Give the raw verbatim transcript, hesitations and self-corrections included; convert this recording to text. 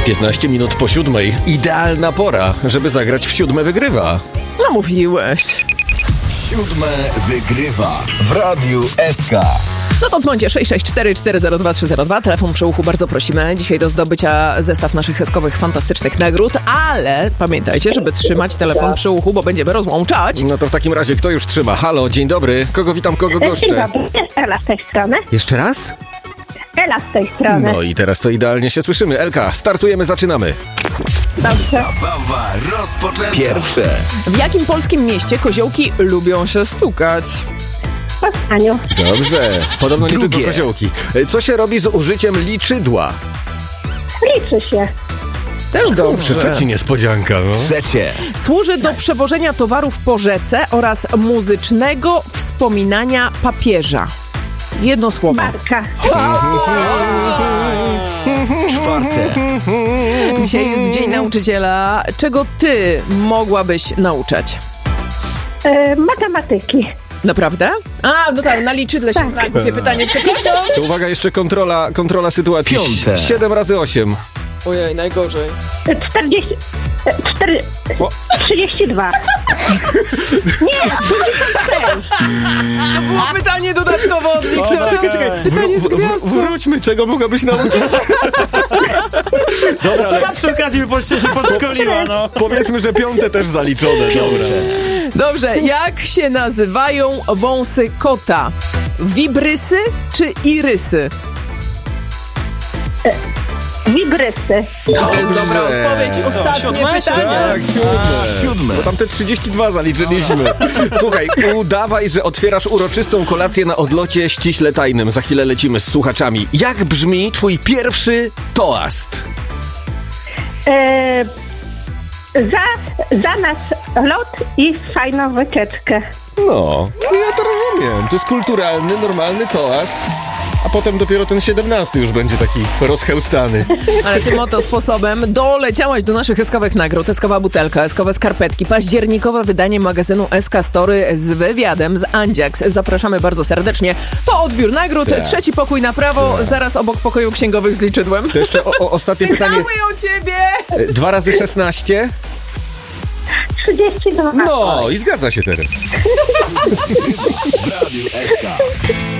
piętnaście minut po siódmej. Idealna pora, żeby zagrać w Siódme Wygrywa. No mówiłeś. Siódme Wygrywa w Radiu S K. No to dzwońcie sześć sześć cztery cztery zero dwa trzy zero dwa. Telefon przy uchu bardzo prosimy. Dzisiaj do zdobycia zestaw naszych heskowych, fantastycznych nagród, ale pamiętajcie, żeby trzymać telefon przy uchu, bo będziemy rozłączać. No to w takim razie kto już trzyma? Halo, dzień dobry. Kogo witam, kogo Dzień goszczę? dobry, jest Ela z tej strony. Jeszcze raz? Ela z tej strony. No i teraz to idealnie się słyszymy. Elka, startujemy, zaczynamy. Dobrze. Zabawa rozpoczęta. Pierwsze. W jakim polskim mieście koziołki lubią się stukać? W Poznaniu. Dobrze. Podobno nie Drugie. tylko koziołki. Co się robi z użyciem liczydła? Liczy się. Też dobrze. To ci niespodzianka, no. Trzecie. Służy do przewożenia towarów po rzece oraz muzycznego wspominania papieża. Jedno słowo. Barka. Czwarte. Dzisiaj jest Dzień Nauczyciela. Czego ty mogłabyś nauczać? E, matematyki. Naprawdę? A, no tak, na liczydle się Tak. zna. Głupie pytanie, przepraszam. To uwaga, jeszcze kontrola, kontrola sytuacji. Piąte. siedem razy osiem. Ojej, najgorzej. E, czterdzieści. e, cztery, O. trzydzieści dwa. Nie, pięćdziesiąt sześć. To było pytanie dodatkowo od Wiktora. Czekaj, czekaj. Pytanie z Wró- wró- gwiazdką. Wróćmy, czego mogłabyś nauczyć? Dobra, ale Sama przy okazji by się podszkoliła, no. powiedzmy, że piąte też zaliczone. Dobra. Piąte. Dobrze, jak się nazywają wąsy kota? Wibrysy czy irysy? Wibrysy. To jest dobra odpowiedź. Ostatnie Siódme? pytanie. Tak, siódme. Siódme. Bo tam te trzydzieści dwa zaliczyliśmy. Słuchaj, udawaj, że otwierasz uroczystą kolację na odlocie ściśle tajnym. Za chwilę lecimy z słuchaczami. Jak brzmi twój pierwszy toast? E, za, za nas lot i fajną wycieczkę. No, ja to rozumiem. To jest kulturalny, normalny toast. A potem dopiero ten siedemnasty już będzie taki rozchełstany. Ale tym oto sposobem doleciałaś do naszych eskowych nagród. Eskowa butelka, eskowe skarpetki, październikowe wydanie magazynu S K Story z wywiadem z Andziaks. Zapraszamy bardzo serdecznie po odbiór nagród. Tak. Trzeci pokój na prawo, zaraz obok pokoju księgowych z liczydłem. To jeszcze o, o, ostatnie pytanie. Pytały o ciebie! Dwa razy szesnaście? trzydzieści dwa. No i zgadza się teraz. W Radiu S K.